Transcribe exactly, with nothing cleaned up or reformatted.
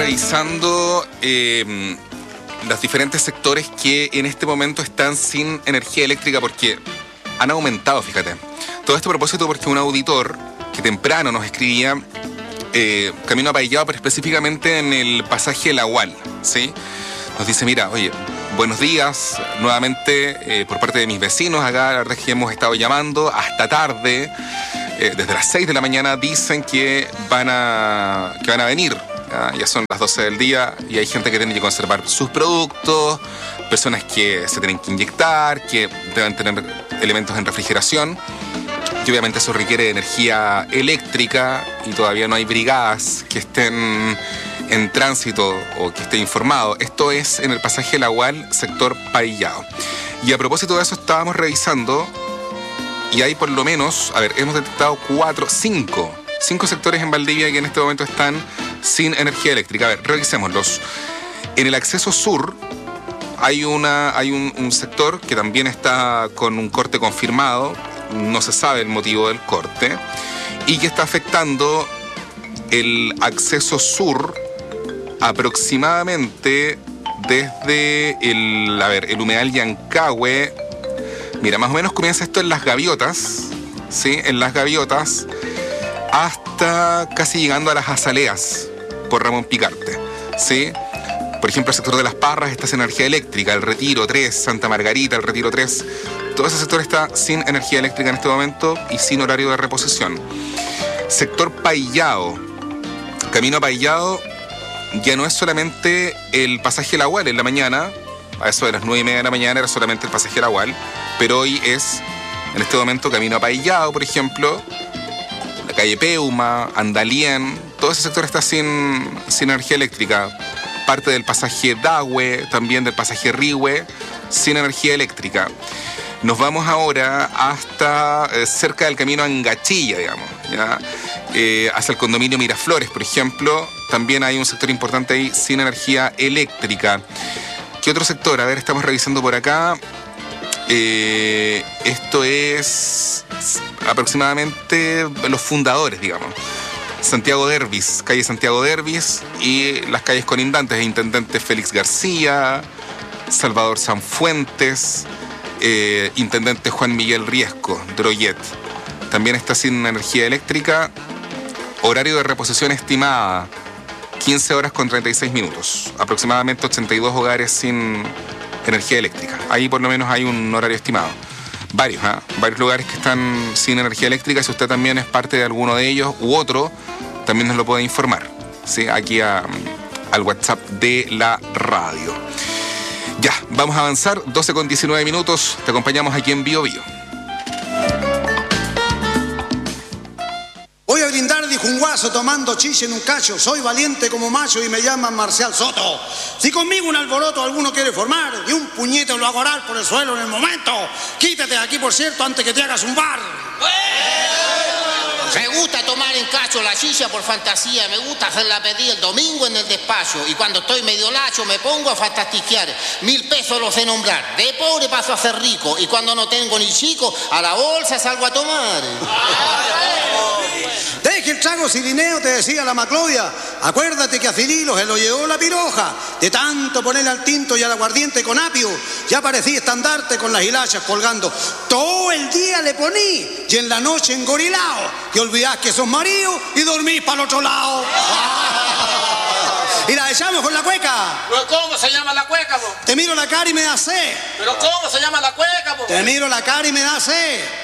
revisando eh, los diferentes sectores que en este momento están sin energía eléctrica porque han aumentado, fíjate. Todo esto a propósito porque un auditor que temprano nos escribía eh, camino a Paillao, pero específicamente en el pasaje La Gual, ¿sí? Nos dice, mira, oye, buenos días, nuevamente eh, por parte de mis vecinos acá, la verdad es que hemos estado llamando hasta tarde, eh, desde las seis de la mañana dicen que van a, que van a venir, ¿ya? Ya son las doce del día y hay gente que tiene que conservar sus productos, personas que se tienen que inyectar, que deben tener elementos en refrigeración, y obviamente eso requiere energía eléctrica y todavía no hay brigadas que estén en tránsito o que esté informado. Esto es en el pasaje La Gual, sector Paillao. Y a propósito de eso estábamos revisando y hay por lo menos, a ver, hemos detectado cuatro, cinco, cinco sectores en Valdivia que en este momento están sin energía eléctrica. A ver, revisémoslos. En el acceso sur hay, una, hay un, un sector que también está con un corte confirmado, no se sabe el motivo del corte, y que está afectando el acceso sur aproximadamente desde el, a ver, el humedal Yancahue. Mira, más o menos comienza esto en Las Gaviotas, ¿sí? En Las Gaviotas, hasta casi llegando a las Azaleas, por Ramón Picarte, ¿sí? Por ejemplo, el sector de Las Parras está sin energía eléctrica, el Retiro tres, Santa Margarita, el Retiro tres, todo ese sector está sin energía eléctrica en este momento y sin horario de reposición. Sector Paillao, camino a Paillao, ya no es solamente el pasaje La Gual en la mañana, a eso de las nueve y media de la mañana era solamente el pasaje La Gual, pero hoy es, en este momento, camino a Paillao, por ejemplo, la calle Peuma, Andalien, todo ese sector está sin, sin energía eléctrica. Parte del pasaje Dahue, también del pasaje Rihue, sin energía eléctrica. Nos vamos ahora hasta eh, cerca del camino Angachilla, digamos, ¿ya? Eh, hacia el condominio Miraflores, por ejemplo, también hay un sector importante ahí sin energía eléctrica. ¿Qué otro sector? A ver, estamos revisando por acá. Eh, esto es aproximadamente los fundadores, digamos. Santiago Dervis, calle Santiago Dervis y las calles colindantes, Intendente Félix García, Salvador Sanfuentes, eh, Intendente Juan Miguel Riesco, Droyet. También está sin energía eléctrica. Horario de reposición estimada, quince horas con treinta y seis minutos. Aproximadamente ochenta y dos hogares sin energía eléctrica. Ahí por lo menos hay un horario estimado. Varios, ¿eh? Varios lugares que están sin energía eléctrica. Si usted también es parte de alguno de ellos u otro, también nos lo puede informar, ¿sí? Aquí a, al WhatsApp de la radio. Ya, vamos a avanzar. doce con diecinueve minutos. Te acompañamos aquí en Bio Bio. Voy a brindar, dijo un guaso tomando chiche en un cacho. Soy valiente como macho y me llaman Marcial Soto. Si conmigo un alboroto alguno quiere formar y un puñete lo hago orar por el suelo en el momento, quítate de aquí, por cierto, antes que te hagas un bar. Me gusta tomar en cacho la chicha por fantasía, me gusta hacerla pedir el domingo en el despacho y cuando estoy medio lacho me pongo a fantastiquear. Mil pesos los sé nombrar, de pobre paso a ser rico y cuando no tengo ni chico, a la bolsa salgo a tomar. Deje el trago, Cirineo, te decía la Maclovia. Acuérdate que a Cirilo se lo llevó la piroja. De tanto ponerle al tinto y al aguardiente con apio, ya parecía estandarte con las hilachas colgando. Todo el día le poní y en la noche engorilao. Que olvidás que sos marido y dormís para el otro lado. Y la echamos con la cueca. ¿Pero cómo se llama la cueca, vos? Te miro la cara y me da sed. ¿Pero cómo se llama la cueca, vos? Te miro la cara y me da sed.